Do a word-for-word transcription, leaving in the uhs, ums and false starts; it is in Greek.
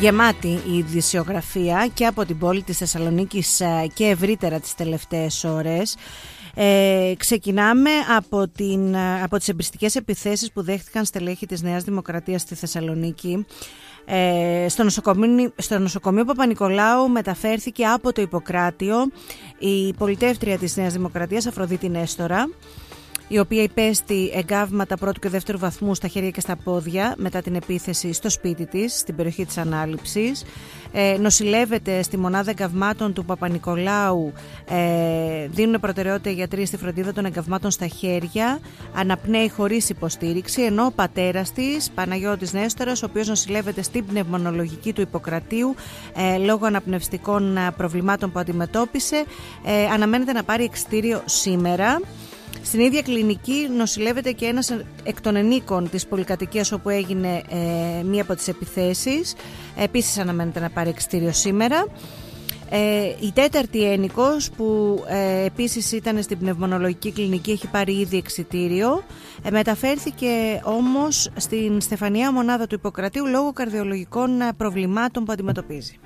Γεμάτη η ειδησιογραφία και από την πόλη της Θεσσαλονίκης και ευρύτερα τις τελευταίες ώρες. Ε, ξεκινάμε από, την, από τις εμπριστικές επιθέσεις που δέχτηκαν στελέχη της Νέας Δημοκρατίας στη Θεσσαλονίκη. Ε, στο, νοσοκομείο, στο νοσοκομείο Παπα-Νικολάου μεταφέρθηκε από το Ιπποκράτιο η πολιτεύτρια της Νέας Δημοκρατίας Αφροδίτη Νέστορα, η οποία υπέστη εγκάβματα πρώτου και δεύτερου βαθμού στα χέρια και στα πόδια μετά την επίθεση στο σπίτι της, στην περιοχή της Ανάληψης. Ε, νοσηλεύεται στη μονάδα εγκαυμάτων του Παπα-Νικολάου. Ε, δίνουν προτεραιότητα οι γιατροί στη φροντίδα των εγκαυμάτων στα χέρια. Αναπνέει χωρίς υποστήριξη, ενώ ο πατέρας της, Παναγιώτης Νέστορας, ο οποίος νοσηλεύεται στην πνευμονολογική του Ιπποκρατίου ε, λόγω αναπνευστικών προβλημάτων που αντιμετώπισε, ε, αναμένεται να πάρει εξιτήριο σήμερα. Στην ίδια κλινική νοσηλεύεται και ένας εκ των ενίκων της πολυκατοικίας όπου έγινε ε, μία από τις επιθέσεις. Επίσης αναμένεται να πάρει εξιτήριο σήμερα. Ε, η τέταρτη ένικος που ε, επίσης ήταν στην πνευμονολογική κλινική έχει πάρει ήδη εξιτήριο. Ε, μεταφέρθηκε όμως στην Στεφανιαία μονάδα του Ιπποκρατίου λόγω καρδιολογικών προβλημάτων που αντιμετωπίζει.